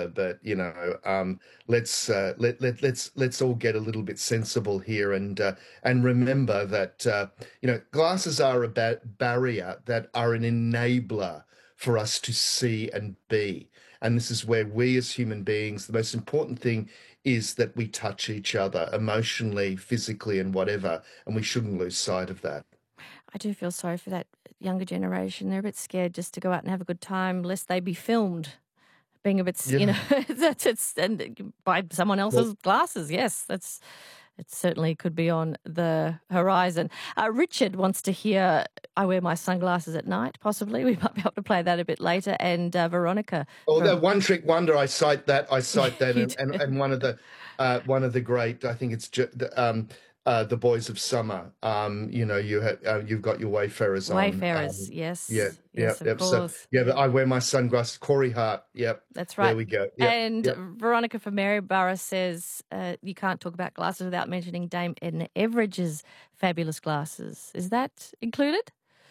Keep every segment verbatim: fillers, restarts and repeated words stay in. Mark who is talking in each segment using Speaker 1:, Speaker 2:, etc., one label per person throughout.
Speaker 1: other. But you know, um, let's uh, let let let's let's all get a little bit sensible here, and uh, and remember that uh, you know glasses are a ba barrier that are an enabler for us to see and be. And this is where we as human beings, the most important thing is that we touch each other emotionally, physically, and whatever, and we shouldn't lose sight of that.
Speaker 2: I do feel sorry for that younger generation. They're a bit scared just to go out and have a good time, lest they be filmed being a bit, s- you
Speaker 1: Yeah.
Speaker 2: know, that's it's and by someone
Speaker 1: Well,
Speaker 2: else's glasses. Yes, that's it. Certainly could be on the horizon. Uh, Richard wants to hear "I Wear My Sunglasses at Night." Possibly, we might be able to play that a bit later. And uh, Veronica
Speaker 1: oh, that
Speaker 2: from
Speaker 1: one trick wonder. I cite that. I cite that,
Speaker 2: you
Speaker 1: and and,
Speaker 2: do.
Speaker 1: and one of the uh, one of the great. I think it's ju- the, um, uh, the Boys of Summer. Um, you know, you have uh, you've got your Wayfarers on.
Speaker 2: Wayfarers.
Speaker 1: Um, yeah,
Speaker 2: Yes,
Speaker 1: yeah,
Speaker 2: yes, of
Speaker 1: yep. So
Speaker 2: course.
Speaker 1: yeah, but I wear my sunglasses. Corey Hart. Yep.
Speaker 2: That's
Speaker 1: There
Speaker 2: right.
Speaker 1: we go. Yep.
Speaker 2: And
Speaker 1: Yep.
Speaker 2: Veronica from Maryborough says uh, you can't talk about glasses without mentioning Dame Edna Everidge's fabulous glasses. Is that included?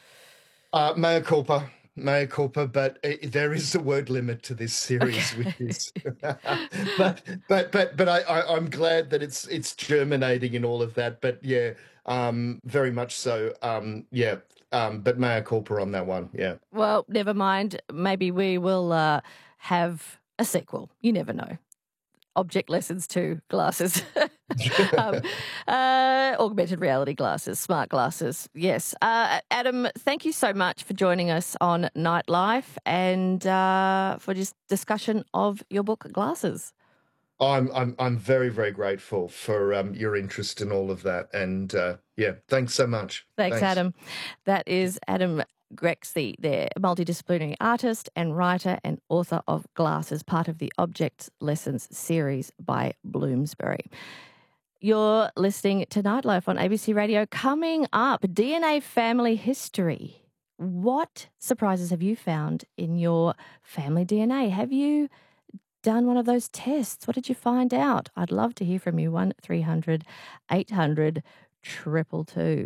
Speaker 1: Uh, mea culpa, mea culpa, but uh, there is a word limit to this series, which
Speaker 2: Okay.
Speaker 1: is, but but but but I, I I'm glad that it's it's germinating in all of that. But yeah, um, very much so. Um, yeah, um, but mea culpa on that one. Yeah.
Speaker 2: Well, never mind. Maybe we will uh, have a sequel. You never know. Object lessons to glasses, um, uh, augmented reality glasses, smart glasses. Yes. Uh, Adam, thank you so much for joining us on Nightlife and uh, for this discussion of your book, Glasses.
Speaker 1: I'm I'm I'm very very grateful for um, your interest in all of that, and uh, yeah, thanks so much.
Speaker 2: Thanks,
Speaker 1: Thanks.
Speaker 2: Adam. That is Adam Grexy, there, a multidisciplinary artist and writer and author of Glasses, part of the Object Lessons series by Bloomsbury. You're listening to Nightlife on A B C Radio. Coming up, D N A family history. What surprises have you found in your family D N A? Have you done one of those tests? What did you find out? I'd love to hear from you. one three hundred eight hundred two two two.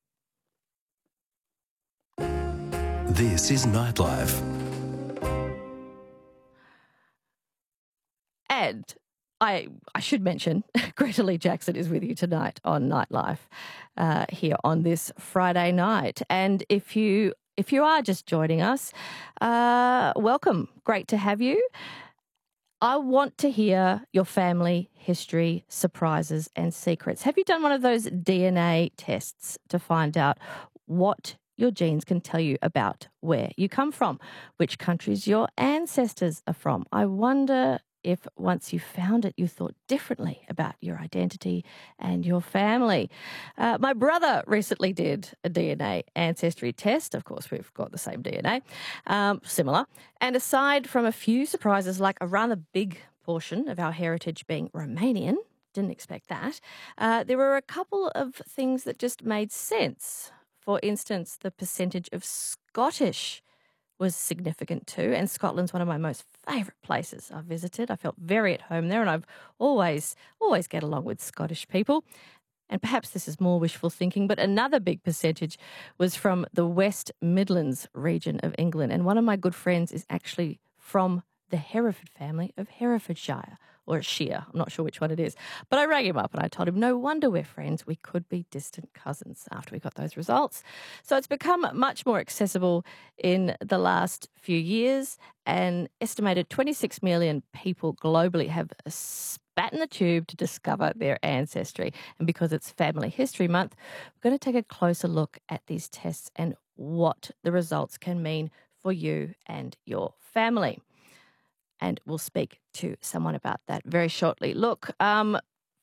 Speaker 3: This is Nightlife.
Speaker 2: And I I should mention, Greta Lee Jackson is with you tonight on Nightlife uh, here on this Friday night. And if you if you are just joining us, uh, welcome. Great to have you. I want to hear your family history, surprises, and secrets. Have you done one of those D N A tests to find out what your genes can tell you about where you come from, which countries your ancestors are from? I wonder if once you found it, you thought differently about your identity and your family. Uh, my brother recently did a D N A ancestry test. Of course, we've got the same D N A, um, similar. And aside from a few surprises, like a rather big portion of our heritage being Romanian, didn't expect that, uh, there were a couple of things that just made sense. For instance, the percentage of Scottish was significant too, and Scotland's one of my most favourite places I've visited. I felt very at home there, and I've always, always get along with Scottish people. And perhaps this is more wishful thinking, but another big percentage was from the West Midlands region of England. And one of my good friends is actually from the Hereford family of Herefordshire, or Shire. I'm not sure which one it is. But I rang him up and I told him, no wonder we're friends. We could be distant cousins after we got those results. So it's become much more accessible in the last few years. An estimated twenty-six million people globally have spat in the tube to discover their ancestry. And because it's Family History Month, we're going to take a closer look at these tests and what the results can mean for you and your family. And we'll speak to someone about that very shortly. Look, um,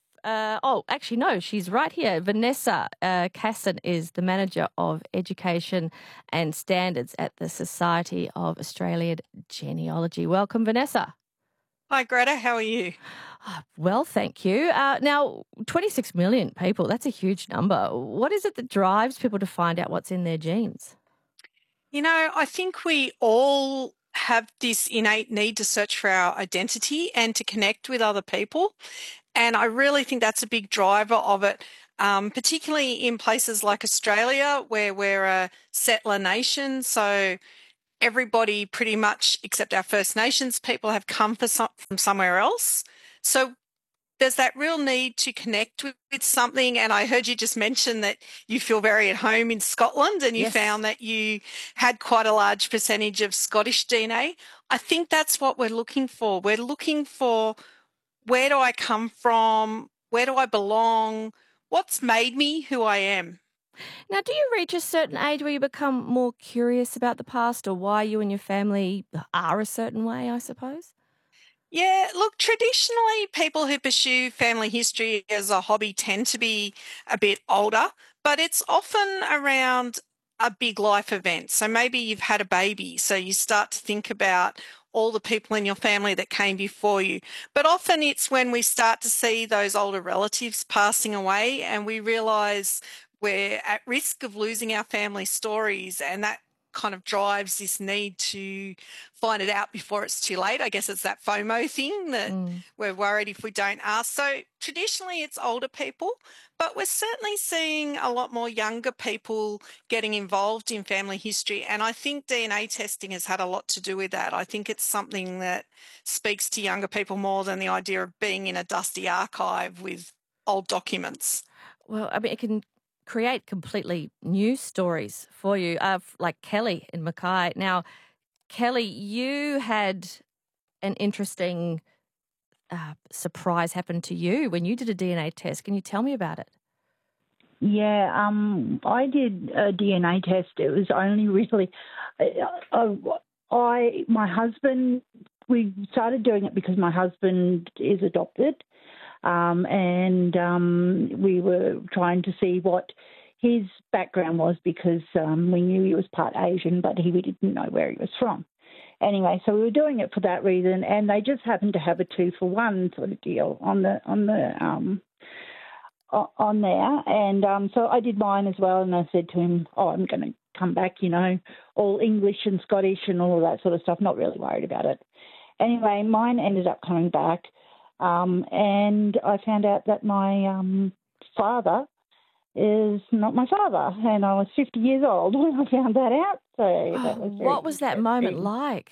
Speaker 2: uh, oh, actually, no, she's right here. Vanessa uh, Casson is the Manager of Education and Standards at the Society of Australian Genealogy. Welcome, Vanessa.
Speaker 4: Hi, Greta. How are you?
Speaker 2: Oh, well, thank you. Uh, now, twenty-six million people, that's a huge number. What is it that drives people to find out what's in their genes?
Speaker 4: You know, I think we all have this innate need to search for our identity and to connect with other people. And I really think that's a big driver of it, um, particularly in places like Australia, where we're a settler nation. So everybody pretty much, except our First Nations people, have come for some, from somewhere else. So there's that real need to connect with, with something. And I heard you just mention that you feel very at home in Scotland, and you
Speaker 2: Yes.
Speaker 4: found that you had quite a large percentage of Scottish D N A. I think that's what we're looking for. We're looking for, where do I come from? Where do I belong? What's made me who I am?
Speaker 2: Now, do you reach a certain age where you become more curious about the past or why you and your family are a certain way, I suppose?
Speaker 4: Yeah, look, traditionally, people who pursue family history as a hobby tend to be a bit older, but it's often around a big life event. So maybe you've had a baby, so you start to think about all the people in your family that came before you. But often it's when we start to see those older relatives passing away and we realise we're at risk of losing our family stories, and that kind of drives this need to find it out before it's too late. I guess it's that FOMO thing that
Speaker 2: Mm.
Speaker 4: we're worried if we don't ask. So traditionally it's older people, but we're certainly seeing a lot more younger people getting involved in family history. And I think D N A testing has had a lot to do with that. I think it's something that speaks to younger people more than the idea of being in a dusty archive with old documents.
Speaker 2: Well, I mean, it can create completely new stories for you, uh, like Kelly in Mackay. Now, Kelly, you had an interesting uh, surprise happen to you when you did a D N A test. Can you tell me about it?
Speaker 5: Yeah, um, I did a D N A test. It was only really, uh, I, my husband, we started doing it because my husband is adopted. Um, and um, we were trying to see what his background was because um, we knew he was part Asian, but he, we didn't know where he was from. Anyway, so we were doing it for that reason, and they just happened to have a two for one sort of deal on the on the um, on there, and um, so I did mine as well. And I said to him, "Oh, I'm going to come back, you know, all English and Scottish and all of that sort of stuff. Not really worried about it." Anyway, mine ended up coming back. Um, and I found out that my um, father is not my father, and I was fifty years old when I found that out. So
Speaker 2: Oh,
Speaker 5: that was very
Speaker 2: what was that moment
Speaker 5: interesting.
Speaker 2: like?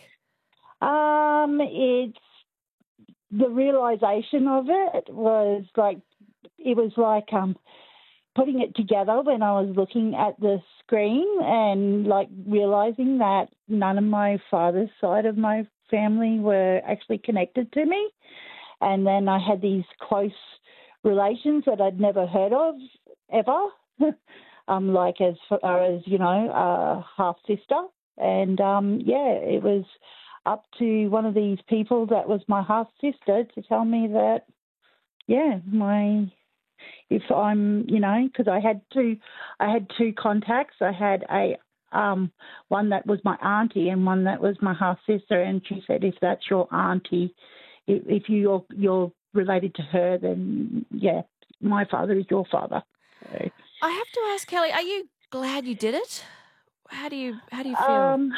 Speaker 5: Um, it's the realization of it was like it was like um, putting it together when I was looking at the screen and like realizing that none of my father's side of my family were actually connected to me. And then I had these close relations that I'd never heard of ever, um, like as far as, you know, a half-sister. And, um, yeah, it was up to one of these people that was my half-sister to tell me that, yeah, my if I'm, you know, because I had two, I had two contacts. I had a um, one that was my auntie and one that was my half-sister. And she said, if that's your auntie, if you're you're related to her, then yeah, my father is your father. So,
Speaker 2: I have to ask, Kelly, are you glad you did it? How do you how do you feel?
Speaker 5: um,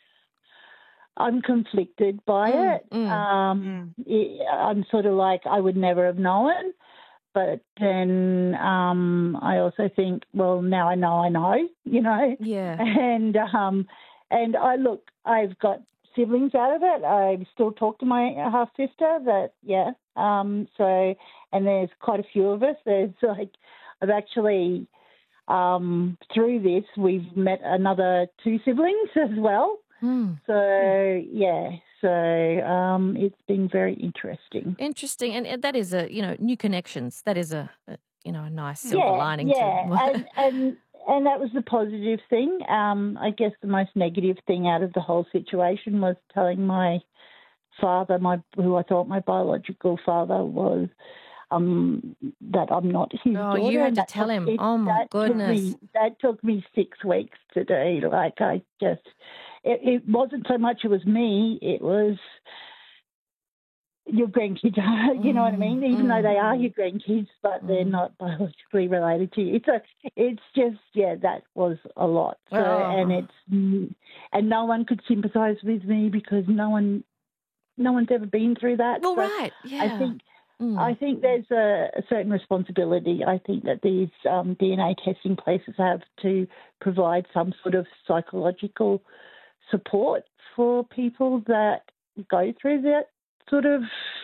Speaker 5: I'm conflicted by
Speaker 2: Mm,
Speaker 5: it.
Speaker 2: mm.
Speaker 5: Um, it. I'm sort of like I would never have known, but then um, I also think, well, now I know, I know, you know,
Speaker 2: Yeah.
Speaker 5: and um, and I look, I've got siblings out of it. I still talk to my half sister. That yeah. Um, so and there's quite a few of us. There's like I've actually um, through this we've met another two siblings as well.
Speaker 2: Hmm.
Speaker 5: So yeah. So um, it's been very interesting.
Speaker 2: Interesting, and, and that is a you know new connections. That is a, a you know a nice silver
Speaker 5: yeah,
Speaker 2: lining.
Speaker 5: Yeah,
Speaker 2: to...
Speaker 5: and and and that was the positive thing. Um, I guess the most negative thing out of the whole situation was telling my father, my who I thought my biological father was, um, that I'm not his
Speaker 2: oh,
Speaker 5: daughter.
Speaker 2: you had
Speaker 5: and
Speaker 2: to
Speaker 5: that
Speaker 2: tell
Speaker 5: took-
Speaker 2: him.
Speaker 5: it-
Speaker 2: Oh my
Speaker 5: that took
Speaker 2: goodness.
Speaker 5: me- that took me six weeks to do. Like I just, it, it wasn't so much it was me. It was your grandkids. You know what I mean? Even though they are your grandkids, but they're
Speaker 2: Mm.
Speaker 5: not biologically related to you. So it's just, yeah, that was a lot. So,
Speaker 2: Oh.
Speaker 5: and it's, and no one could sympathise with me because no one, no one's ever been through that.
Speaker 2: Well,
Speaker 5: So
Speaker 2: right, yeah.
Speaker 5: I think,
Speaker 2: Mm.
Speaker 5: I think there's a, a certain responsibility. I think that these um, D N A testing places have to provide some sort of psychological support for people that go through that sort of